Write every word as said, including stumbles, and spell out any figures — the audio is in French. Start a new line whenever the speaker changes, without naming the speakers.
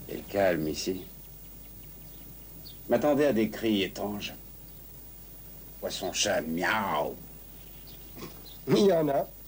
Quel calme ici. M'attendais à des cris étranges. Poisson-chat, miaou.
Il y en a.